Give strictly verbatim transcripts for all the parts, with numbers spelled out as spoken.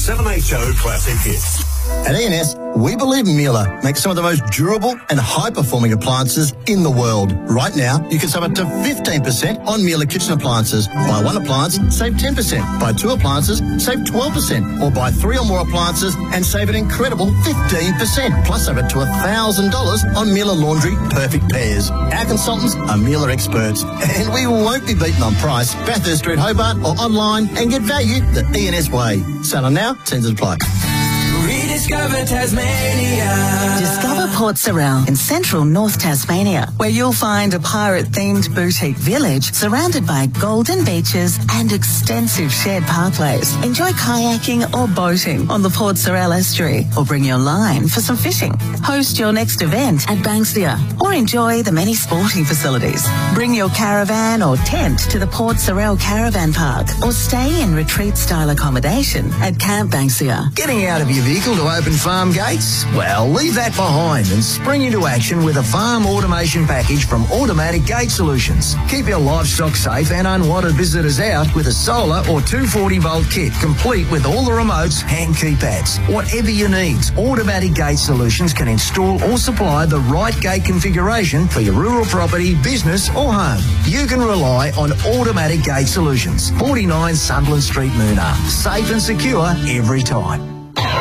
seven H O Classic Hits. At E and S, we believe Miele makes some of the most durable and high-performing appliances in the world. Right now, you can save up to fifteen percent on Miele kitchen appliances. Buy one appliance, save ten percent. Buy two appliances, save twelve percent. Or buy three or more appliances and save an incredible fifteen percent. Plus, save up to one thousand dollars on Miele Laundry Perfect Pairs. Our consultants are Miele experts, and we won't be beaten on price. Bathurst Street, Hobart, or online, and get value the E and S way. Selling now, tends to apply. Rediscover Tasmania. Discover Port Sorell in central North Tasmania, where you'll find a pirate-themed boutique village surrounded by golden beaches and extensive shared pathways. Enjoy kayaking or boating on the Port Sorell estuary, or bring your line for some fishing. Host your next event at Banksia, or enjoy the many sporting facilities. Bring your caravan or tent to the Port Sorell Caravan Park, or stay in retreat-style accommodation at Camp Banksia. Getting out of your vehicle to open farm gates? Well, leave that behind and spring into action with a farm automation package from Automatic Gate Solutions. Keep your livestock safe and unwanted visitors out with a solar or two forty volt kit, complete with all the remotes and keypads. Whatever you need, Automatic Gate Solutions can install or supply the right gate configuration for your rural property, business or home. You can rely on Automatic Gate Solutions. forty-nine Sunderland Street, Moona. Safe and secure every time.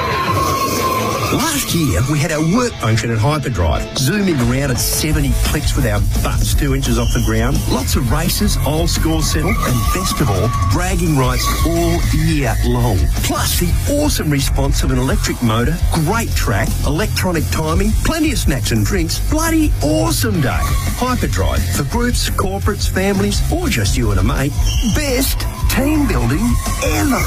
Last year, we had our work function at Hyperdrive, zooming around at seventy clicks with our butts two inches off the ground. Lots of races, old score settle, and best of all, bragging rights all year long. Plus, the awesome response of an electric motor, great track, electronic timing, plenty of snacks and drinks. Bloody awesome day. Hyperdrive, for groups, corporates, families, or just you and a mate. Best team building ever.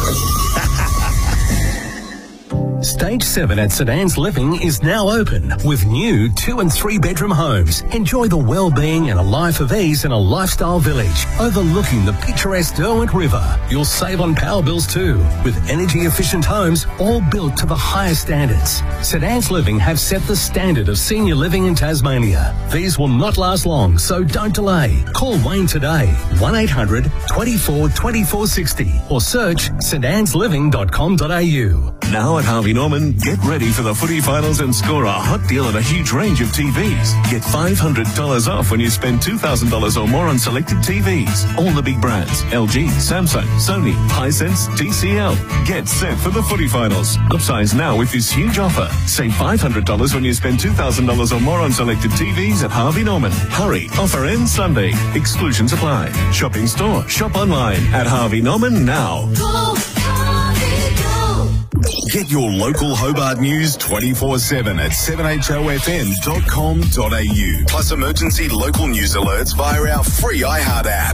Stage seven at St Anne's Living is now open with new two and three bedroom homes. Enjoy the well-being and a life of ease in a lifestyle village overlooking the picturesque Derwent River. You'll save on power bills too, with energy efficient homes all built to the highest standards. St Anne's Living have set the standard of senior living in Tasmania. These will not last long, so don't delay. Call Wayne today, one eight hundred, twenty-four, twenty-four sixty, or search st annes living dot com dot a u. Now at Harvey Norman, get ready for the footy finals and score a hot deal on a huge range of T Vs. Get five hundred dollars off when you spend two thousand dollars or more on selected T Vs. All the big brands, L G, Samsung, Sony, Hisense, T C L. Get set for the footy finals. Upsize now with this huge offer. Save five hundred dollars when you spend two thousand dollars or more on selected T Vs at Harvey Norman. Hurry, offer ends Sunday. Exclusions apply. Shopping store, shop online at Harvey Norman now. Go, Harvey, go. Get your local Hobart news twenty-four seven at seven h o f m dot com dot a u. Plus emergency local news alerts via our free iHeart app.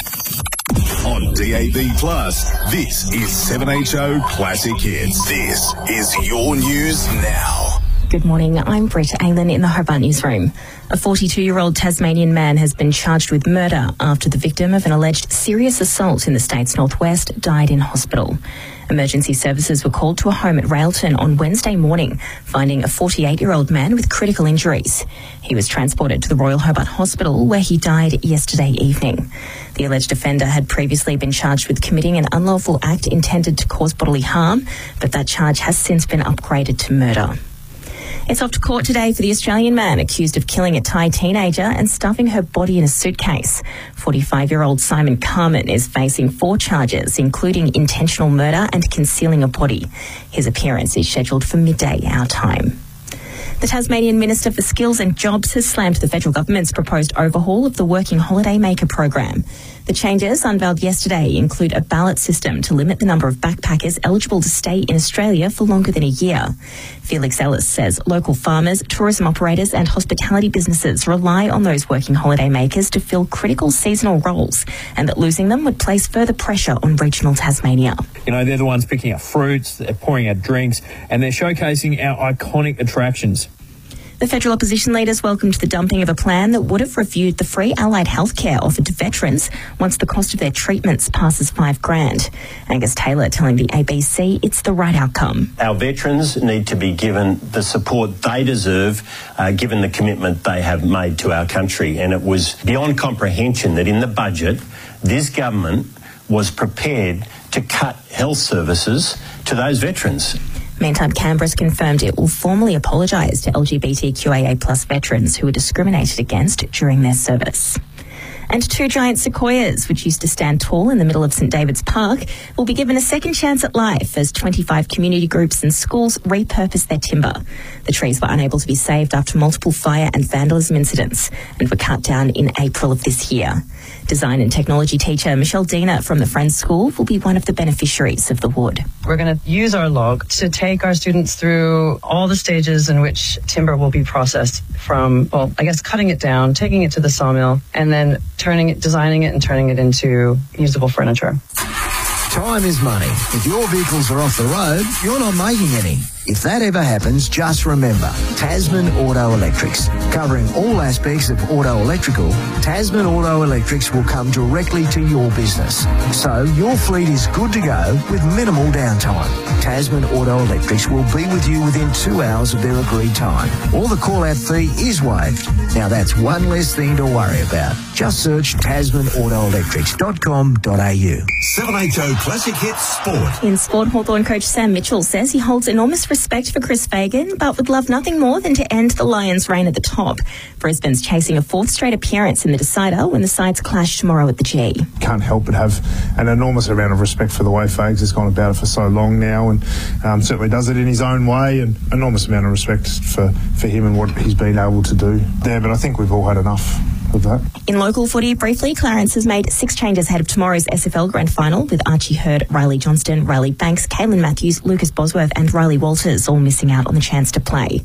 On D A B Plus, this is seven H O Classic Hits. This is your news now. Good morning, I'm Britt Aylan in the Hobart Newsroom. A forty-two-year-old Tasmanian man has been charged with murder after the victim of an alleged serious assault in the state's northwest died in hospital. Emergency services were called to a home at Railton on Wednesday morning, finding a forty-eight-year-old man with critical injuries. He was transported to the Royal Hobart Hospital, where he died yesterday evening. The alleged offender had previously been charged with committing an unlawful act intended to cause bodily harm, but that charge has since been upgraded to murder. It's off to court today for the Australian man accused of killing a Thai teenager and stuffing her body in a suitcase. forty-five-year-old Simon Carman is facing four charges, including intentional murder and concealing a body. His appearance is scheduled for midday our time. The Tasmanian Minister for Skills and Jobs has slammed the federal government's proposed overhaul of the Working Holiday Maker program. The changes unveiled yesterday include a ballot system to limit the number of backpackers eligible to stay in Australia for longer than a year. Felix Ellis says local farmers, tourism operators and hospitality businesses rely on those working holiday makers to fill critical seasonal roles, and that losing them would place further pressure on regional Tasmania. You know, they're the ones picking up fruits, they're pouring out drinks, and they're showcasing our iconic attractions. The federal opposition leaders welcomed the dumping of a plan that would have reviewed the free allied healthcare offered to veterans once the cost of their treatments passes five grand. Angus Taylor telling the A B C it's the right outcome. Our veterans need to be given the support they deserve, uh, given the commitment they have made to our country. And it was beyond comprehension that in the budget, this government was prepared to cut health services to those veterans. Meantime, Canberra's confirmed it will formally apologise to L G B T Q I A plus veterans who were discriminated against during their service. And two giant sequoias, which used to stand tall in the middle of St David's Park, will be given a second chance at life as twenty-five community groups and schools repurpose their timber. The trees were unable to be saved after multiple fire and vandalism incidents and were cut down in April of this year. Design and technology teacher Michelle Diener from the Friends School will be one of the beneficiaries of the wood. We're going to use our log to take our students through all the stages in which timber will be processed from, well, I guess cutting it down, taking it to the sawmill, and then turning it, designing it and turning it into usable furniture. Time is money. If your vehicles are off the road, you're not making any. If that ever happens, just remember, Tasman Auto Electrics. Covering all aspects of auto electrical, Tasman Auto Electrics will come directly to your business. So your fleet is good to go with minimal downtime. Tasman Auto Electrics will be with you within two hours of their agreed time. Or the call-out fee is waived. Now that's one less thing to worry about. Just search tasman auto electrics dot com dot a u. seven H O Classic Hits Sport. In sport, Hawthorn coach Sam Mitchell says he holds enormous respect for Chris Fagan, but would love nothing more than to end the Lions' reign at the top. Brisbane's chasing a fourth straight appearance in the decider when the sides clash tomorrow at the G. Can't help but have an enormous amount of respect for the way Fags has gone about it for so long now, and um, certainly does it in his own way, and enormous amount of respect for, for him and what he's been able to do there. But I think we've all had enough of that. In local footy, briefly, Clarence has made six changes ahead of tomorrow's S F L Grand Final, with Archie Hurd, Riley Johnston, Riley Banks, Caelan Matthews, Lucas Bosworth and Riley Walters all missing out on the chance to play.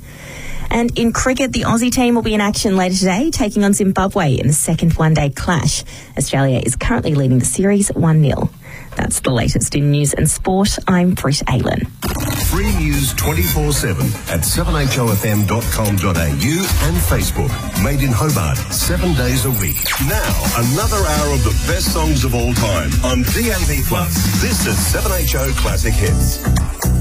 And in cricket, the Aussie team will be in action later today, taking on Zimbabwe in the second one-day clash. Australia is currently leading the series one nil. That's the latest in news and sport. I'm Britt Aylan. Free news twenty-four seven at seven h o f m dot com dot a u and Facebook. Made in Hobart, seven days a week. Now, another hour of the best songs of all time on D A B plus. This is seven H O Classic Hits.